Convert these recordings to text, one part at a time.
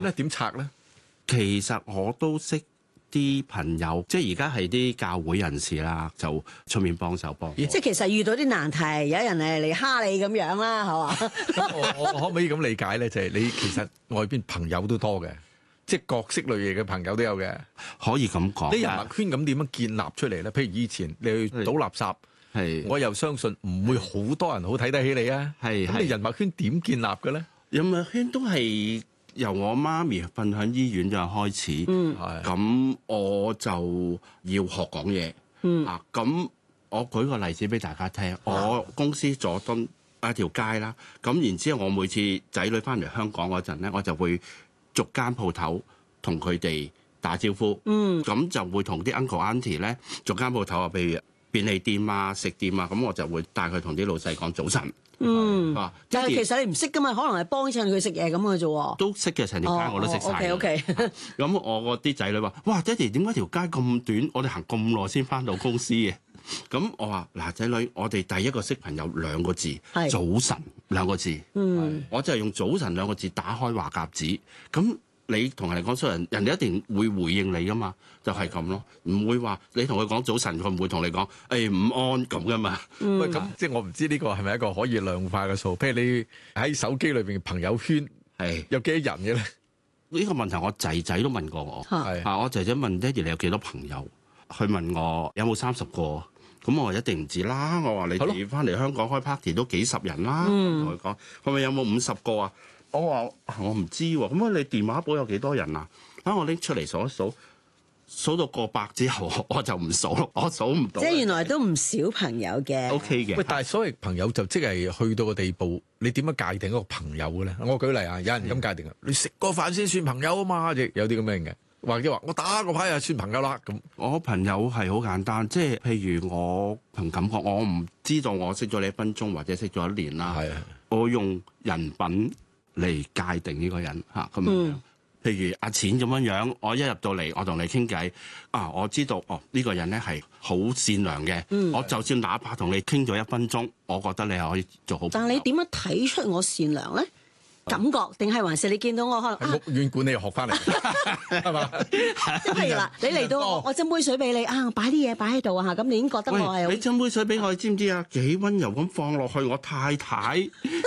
咧點拆咧？ 其實我都識啲朋友，即係而家係啲教會人士啦，就出面幫手幫。 即係其實遇到啲難題，有人嚟蝦你咁樣啦，係嘛？ 咁我可唔可以咁理解咧？就係你其實外邊朋友都多嘅，即係各式類型嘅朋友都有嘅， 可以咁講。 啲人脈圈咁點樣建立出嚟咧？譬如以前你去倒垃圾， 係我又相信唔會好多人好睇得起你啊。 係咁你人脈圈點建立嘅咧？ 人脈圈都係由我媽咪瞓喺醫院就開始，咁我就要學講嘢。咁我舉個例子俾大家聽，我公司佐敦一條街啦，咁然之後我每次仔女翻嚟香港嗰陣咧，我就會逐間鋪頭同佢哋打招呼，咁就會同啲 uncle auntie 咧逐間鋪頭啊，譬如便利店啊、食店啊，咁我就會帶佢同啲老細講早晨。 但係其實你唔識噶嘛，可能係幫襯佢食嘢咁嘅啫喎。 都識嘅，成條街我都識晒。 OK。 咁我啲仔女話：哇，爹哋點解條街咁短？我哋行咁耐先翻到公司嘅。咁我話嗱，仔女，我哋第一個識朋友兩個字，早晨兩個字。我就係用早晨兩個字打開話匣子。咁你同人哋講出人哋一定會回應你噶嘛，就係咁咯，唔會話你同佢講早晨，佢唔會同你講午安咁噶嘛。 喂，咁即係我唔知呢個係咪一個可以量化嘅數？譬如你喺手機裏邊嘅朋友圈係有幾多人嘅咧？ 呢個問題我仔仔都問過我，我仔仔問爹哋你有幾多朋友？佢問我有冇30個，咁我話一定唔止啦。我話你哋翻嚟香港開 party 都幾十人啦，同佢講係咪有冇50個啊？我話我唔知喎，咁你電話簿有幾多人啊？我拎出嚟數一數，數到過百之後，我就唔數咯，我數唔到。 即係原來都唔少朋友嘅。 OK 嘅。 喂，但係所謂朋友就即係去到個地步，你點樣界定一個朋友嘅咧？我舉例啊，有人咁界定啊，你食個飯先算朋友啊嘛，亦有啲咁樣嘅，或者話我打個牌就算朋友啦。咁我朋友係好簡單，即係譬如我憑感覺，我唔知道我識咗你1分鐘或者識咗1年啦。我用人品嚟界定呢個人嚇咁樣。譬如阿錢咁樣，我一入到嚟，我同你傾偈我知道呢個人咧係好善良嘅。我就算哪怕同你傾咗1分鐘，我覺得你係可以做好。 但係你點樣睇出我善良咧？感覺定係還是你見到我可能屋苑管理學翻嚟係嘛？ 即係譬如嗱，你嚟到我斟杯水俾你啊，擺啲嘢擺喺度啊，咁你已經覺得我係你斟杯水俾我，你知唔知啊？幾溫柔咁放落去，我太太。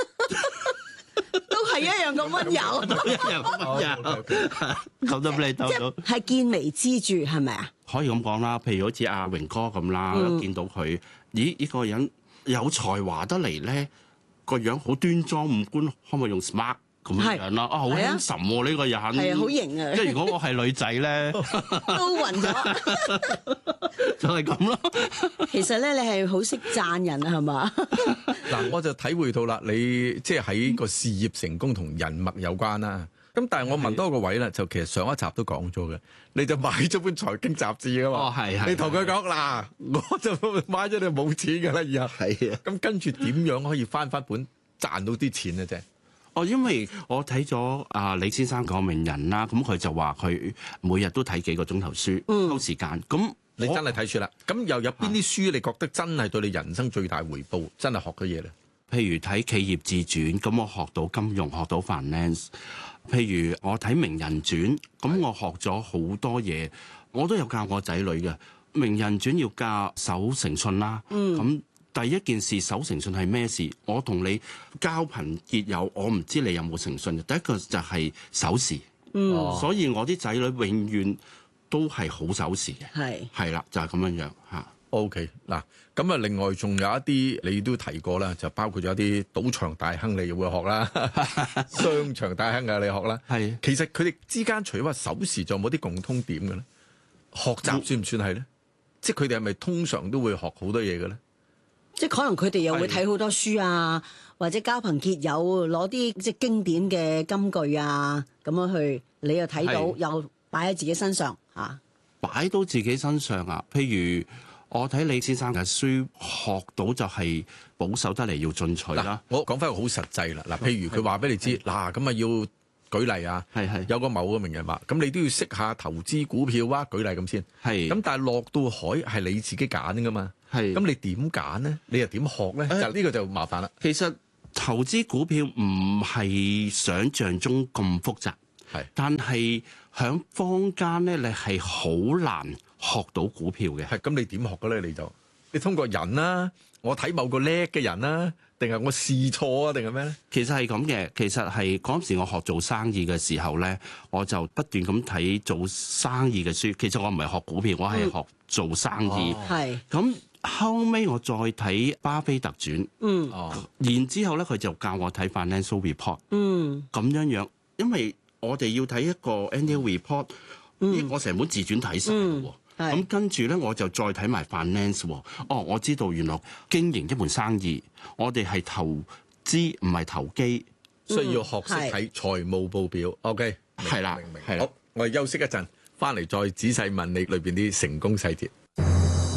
都係一樣咁溫柔， 一樣咁溫柔，咁都俾你兜到， 係見微知著係咪啊？ 可以咁講啦，譬如好似阿榮哥咁啦，見到佢，咦？呢個人有才華得嚟咧，個樣好端莊，五官可唔可以用 smart 咁樣啦？好handsome喎呢個人， 係啊，好型啊！ 即係如果我係女仔咧， 都暈咗， 就係咁咯。 其實咧，你係好識讚人啊，係嘛？ 嗱，我就體會到啦，你即係喺個事業成功同人脈有關啦。咁但係我問多個位啦，就其實上一集都講咗嘅，你就買咗本財經雜誌噶嘛？係。你同佢講嗱，我就買咗你冇錢㗎啦，以後。係啊。咁跟住點樣可以翻本賺到啲錢咧？啫？ 因為我睇咗李先生講名人啦，咁佢就話佢每日都睇幾個鐘頭書，抽時間。咁你真係睇書啦。咁又有邊啲書你覺得真係對你人生最大回報？真係學咗嘢咧？ 譬如睇企業自傳，咁我學到金融，學到 finance。譬如我睇名人傳，咁我學咗好多嘢。我都有教我仔女嘅名人傳要教守誠信啦。咁第一件事守誠信係咩事？我同你交朋結友，我唔知你有冇誠信。第一個就係守時。所以我啲仔女永遠都係好守時嘅。係啦，就係咁樣嚇。 OK 嗱，咁啊，另外仲有一啲你都提過啦，就包括咗一啲賭場大亨你會學啦，商場大亨啊你學啦。係，其實佢哋之間除咗話守時，仲有冇啲共通點嘅咧？學習算唔算係咧？即係佢哋係咪通常都會學好多嘢嘅咧？ 即係可能佢哋又會睇好多書啊，或者交朋結友，攞啲即係經典嘅金句啊，咁樣去你又睇到，又擺喺自己身上嚇。 擺到自己身上啊，譬如。我睇李先生嘅書，學到就係保守得嚟要進取啦。 我講翻個好實際啦。嗱，譬如佢話俾你知，嗱咁啊要舉例啊，有個某個名人話，咁你都要識下投資股票啊。舉例咁先。咁但係落到海係你自己揀噶嘛。咁你點揀呢？你又點學咧？就呢個就麻煩啦。 其實投資股票唔係想像中咁複雜。 係， 但係喺坊間咧，你係好難學到股票嘅。 係，咁你點學嘅咧？你通過人啦，我睇某個叻嘅人啦，定係我試錯啊，定係咩咧？ 其實係咁嘅，其實係嗰陣時我學做生意嘅時候咧，我就不斷咁睇做生意嘅書。其實我唔係學股票，我係學做生意。 係咁後尾我再睇巴菲特傳，然之後咧佢就教我睇 financial report，咁樣，因為我哋要睇一個 annual report，我成本自傳睇晒嘅喎。咁跟住咧，我就再睇埋 finance 喎。我知道原來經營一門生意，我哋係投資唔係投機， 需要學識睇財務報表。OK， 係啦， 明。好，我哋休息一陣，翻嚟再仔細問你裏邊啲成功細節。